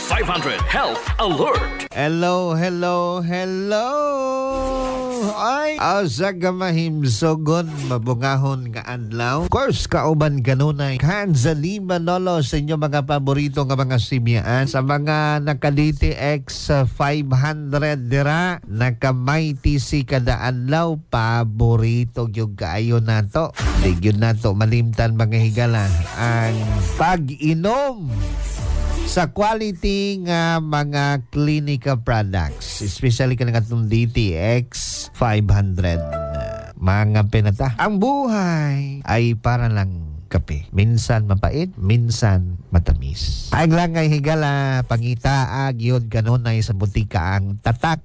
500 Health Alert. Hello. Ay, asa ka mahimsogon, mabungahon nga adlaw. Of course, kauban kanunay. Kanzali Manolo sa inyo mga paborito nga mga simyaan. Sa mga naka-DTX 500 dira, naka-mighty si kada adlaw, paborito yung kaayo nato. Digyon nato malimtan mga higala ang pag-inom sa quality nga mga clinical products, especially kanang atong DTX 500. Mga pinata, ang buhay ay para lang kape. Minsan mapait, minsan matamis. Ang lang ay higala, pangitaag yun kanunay sa butika ang Tatak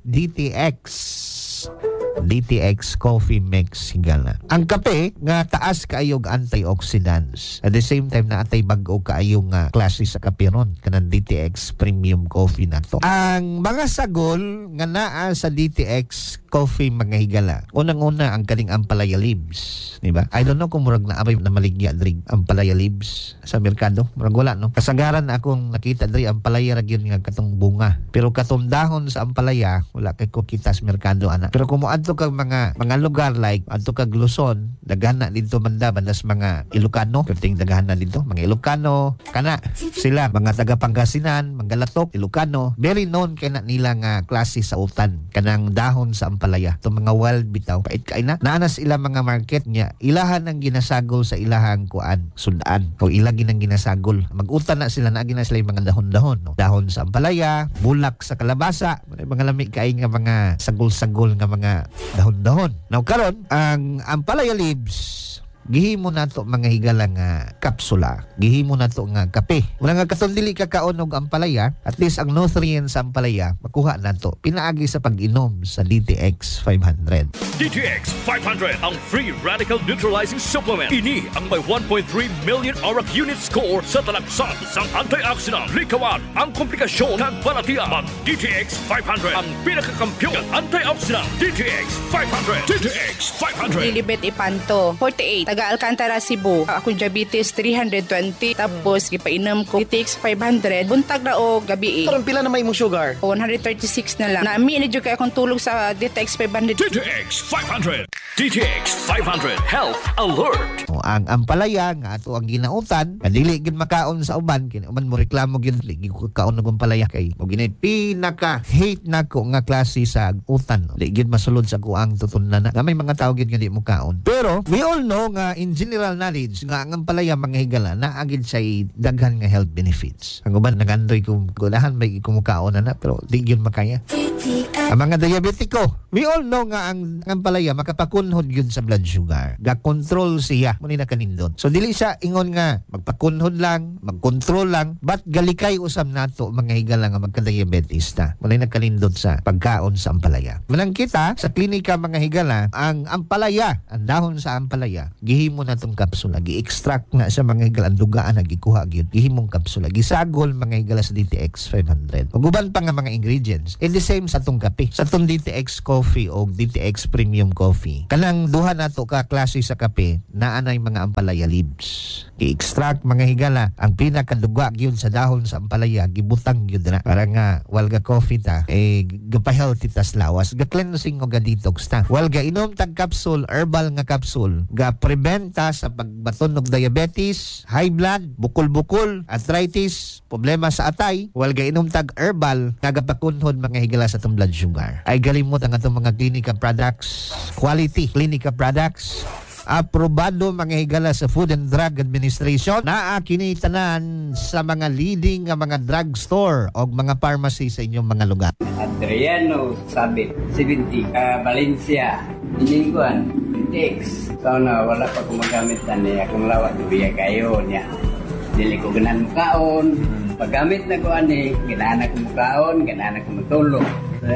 DTX Coffee Mix higala. Ang kape nga taas kaayog antioxidants. At the same time na atay bag-o kaayong klase sa kape ron kanang DTX Premium Coffee na to. Ang mga sagol nga naa sa DTX Coffee mga higala. Unang-una ang kaning ampalaya leaves, di ba? I don't know kung murag na abay na maligya diri ampalaya leaves sa merkado. Murag wala no. Kasagaran akong nakita diri ampalaya ra gyud nga katong bunga. Pero katong dahon sa ampalaya wala kay ko kita sa merkado ana. Pero kung adto kag mga lugar like adto kag Luzon, daghan na dito banda mga Ilocano, perting daghan na dito mga Ilocano kana sila mga taga Pangasinan, Manggalatok, Ilocano, very known kay na nila nga klase sa utan kanang dahon sa ampalaya. Itong mga wild bitaw pait kay na naanas ila mga market niya, ilahan ang ginasagol sa ilahang kuan sundaan o ilagi nang ginasagol. Mag-utan na sila na gina sila mga dahon-dahon no? Dahon sa ampalaya, bulak sa kalabasa, mga lami kay nga mga sagol-sagol nga mga dahon-dahon. Now karon ang ampalaya leaves gihimo nato mga higala nga kapsula, gihimo nato nga kape. Wala nga katong dili kakaon og ampalaya, at least ang nutrients sa ampalaya makuha nato pinaagi sa pag-inom sa DTX 500. DTX 500 ang free radical neutralizing supplement. Ini ang may 1.3 million auric unit score sa talaksan sang antioxidant. Likawan ang komplikasyon ng balatian. Mag DTX 500 ang pinakakampiyon antioxidant. DTX 500. DTX 500. Lilibet Ipanto, 48. Taga Alcantara, Cebu. Akong diabetes 320. Tapos gipainom ko DTX 500. Buntag na o gabi. Karon pila na may mong sugar? 136 na lang. Nami na jud kay akong tulog sa DTX 500. DTX 500. DTX 500 Health Alert. Ang ampalaya nga ato ang ginautan, kadili gid makaon sa uban kini uban mo reklamo gyud ligi ko kaon og ampalaya kay mo ginay pinaka hate nako nga klase sa utan. Di gyud masulod sa kuang tutunan na may mga tawo gyud nga di mo kaon. Pero we all know nga in general knowledge nga ang ampalaya mga higala na agid sa daghan nga health benefits. Ang uban nagandoy kung gulahan may kumukaon na pero di gyud makaya. Ang mga diabetiko, we all know nga ang ampalaya makapakunhod yun sa blood sugar. Ga-control siya. Muna na kanindon. So, dili siya ingon nga magpakunhod lang, mag-control lang, but galikay usam nato mga higala nga magka-diabetes na. Muna na kanindon sa pagkaon sa ampalaya. Manang kita, sa klinika mga higala, ang ampalaya, ang dahon sa ampalaya, gihimo na itong kapsula. Gi-extract na sa mga higala, ang dugaan na gikuha yun. Gihimong kapsula. Gisagol mga higala sa DTX 500. Maguban pa nga mga ingredients. And the same sa itong kape. Sa itong DTX coffee o DTX premium coffee. Kanang duha nato ka klase sa kape na anay mga ampalaya leaves. I-extract mga higala ang pinakadugwa gyud sa dahon sa ampalaya gibutang gyud na para nga walga coffee ta gapa-healthy tas lawas ga-cleansing o ga-detox ta. Walga inom tag capsule, herbal nga capsule ga-preventa sa pagbaton og diabetes, high blood, bukol-bukol, arthritis, problema sa atay. Walga inom tag herbal nga gapakunhod mga higala sa atong blood sugar. Ay galimot ang atong mga clinical products, quality clinical products aprobado mga higala sa Food and Drug Administration na kinitanan sa mga leading mga drugstore o mga pharmacy sa inyong mga lugar. Adriano Sabit, 70, Valencia, Iniguan, Tex. So na wala pa kumagamit na niya kung lawat duya kayo niya. Dili ko ganan mukaon. Paggamit na ko ani, ganahan ko mukaon, ganahan ko matulog.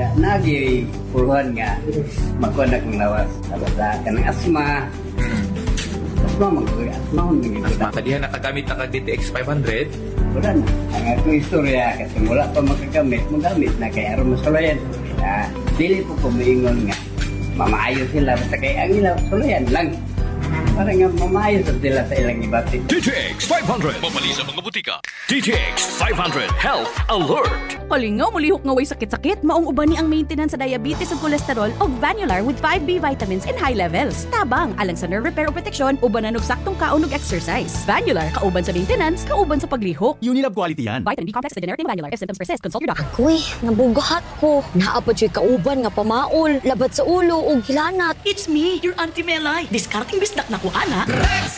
Nagi puluhan nga makuha na kong lawas. Sa kanang asma. Asma, kadihan nakagamit na ka-DTX 500? Wala na. Ang akong istorya, kasi wala pa makagamit, magamit na kaya aron masulayan. Dili po kumiingon nga, mamaayo sila, basta kaya ang ilaw, sulayan lang. Para nga mamayo sa sila sa ilang ibati. DTX 500. Mabali sa mga butika. DTX 500 Health Alert. Palingaw mulihok nga way sakit-sakit, maong uban ni ang maintenance sa diabetes ug cholesterol og Vanular with 5B vitamins in high levels. Tabang alang sa nerve repair o protection, uban na saktong kaon ug exercise. Vanular kauban sa maintenance, kauban sa paglihok. Unilab quality yan. Vitamin B complex na generic ng Vanular. If symptoms persist, consult your doctor. Uy, nabugahat ko. Naapad siya kauban nga pamaol, labat sa ulo ug hilanat. It's me, your Auntie Melay. Discarding bisdak na ko, ana.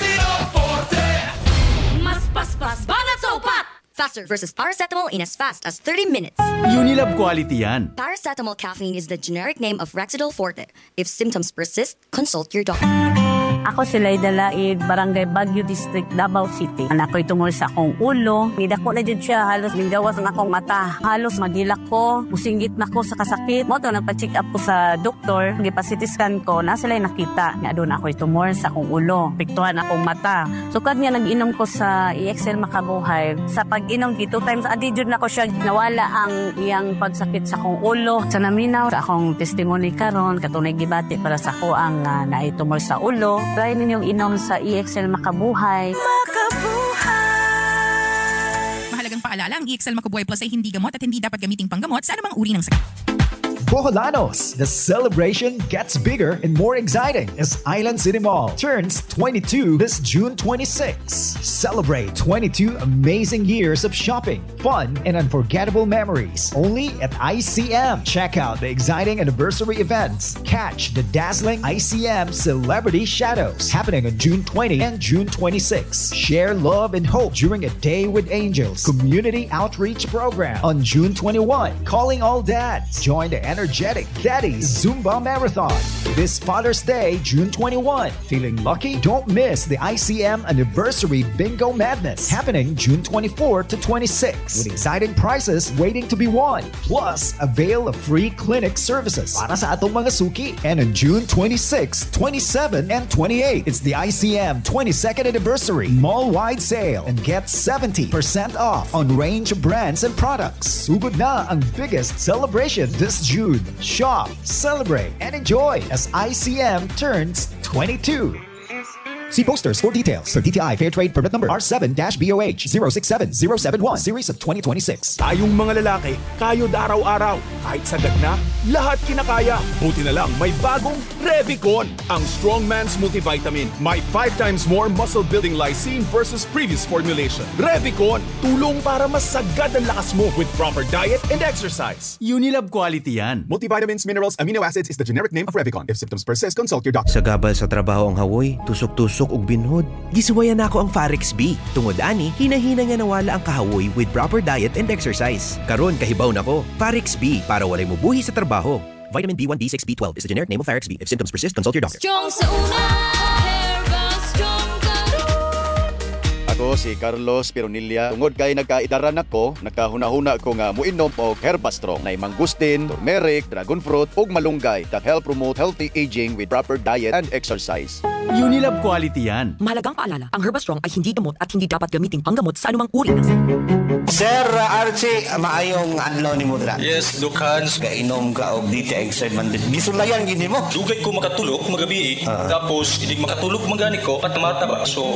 Mas paspas banat sa upat! Faster versus paracetamol in as fast as 30 minutes. Unilab quality yan. Paracetamol caffeine is the generic name of Rexidol Forte. If symptoms persist, consult your doctor. Ako si Layda Laid, Barangay Baguio District, Davao City. Anak ko itungol sa akong ulo. Nidako na dyan siya, halos ninggawas na akong mata. Halos magilak ko, musinggit na ko sa kasakit. Moto, nagpa-check up ko sa doktor. Nagpa-CT scan ko, na sila nakita. Nga doon ako itumor sa akong ulo. Piktuhan akong mata. Sukad niya nag-inom ko sa EXL Makabuhay. Sa pag-inom, 2 times a day dyan ako siya. Nawala ang iyang pagsakit sa akong ulo. Sa naminaw, sa akong testimony karon katunay gibati para sa ako ang naitumor sa ulo. Try ninyong inom sa EXL Makabuhay. Mahalagang paalala, ang EXL Makabuhay Plus ay hindi gamot at hindi dapat gamiting panggamot sa anumang uri ng sakit. Boholanos, the celebration gets bigger and more exciting as Island City Mall turns 22 this June 26. Celebrate 22 amazing years of shopping, fun, and unforgettable memories only at ICM. Check out the exciting anniversary events. Catch the dazzling ICM Celebrity Shadows happening on June 20 and June 26. Share love and hope during a Day with Angels community outreach program on June 21. Calling all dads. Join the energetic Daddy's Zumba Marathon this Father's Day, June 21. Feeling lucky? Don't miss the ICM Anniversary Bingo Madness happening June 24 to 26 with exciting prizes waiting to be won. Plus, avail of free clinic services para sa atong mga suki. And on June 26, 27, and 28, it's the ICM 22nd Anniversary Mall-wide sale and get 70% off on range of brands and products. Sugod na ang biggest celebration this June. Shop, celebrate, and enjoy as ICM turns 22. See posters for details. For DTI Fair Trade Permit Number R7-BOH 067071 Series of 2026. Tayong mga lalaki, kayod araw-araw. Kahit sagad na, lahat kinakaya. Buti na lang may bagong Revicon, ang Strong Man's Multivitamin. May 5 times more muscle-building lysine versus previous formulation. Revicon, tulong para mas sagad ang lakas mo with proper diet and exercise. Unilab quality yan. Multivitamins, minerals, amino acids is the generic name of Revicon. If symptoms persist, consult your doctor. Sa gabal sa trabaho ang hawoy, tusok-tusok ug binhod. Gisuwayan nako ang Farex B. Tungod ani, hinahina nga nawala ang kahawoy with proper diet and exercise. Karon kahibaw nako, Farex B para walay mubuhi sa trabaho. Vitamin B1, B6, B12 is the generic name of Farex B. If symptoms persist, consult your doctor. Strong sa una, Herba Strong karon. Ako si Carlos Pironilla. Tungod kay nagkaidaran ako, nagkahuna-huna ko nga muinom og Herba Strong na mangustin, turmeric, dragon fruit ug malunggay that help promote healthy aging with proper diet and exercise. Unilab quality yan. Mahalagang paalala, ang Herba Strong ay hindi gamot at hindi dapat gamiting panggamot sa anumang uri ng Sir Archie, maayong adlaw ni Mudra. Yes, Lucans. Kainom ka og DTX 500. Gisulayan gini mo. Dugay ko makatulog magabi. Tapos, hindi makatulog magani ko, patamata ba? So,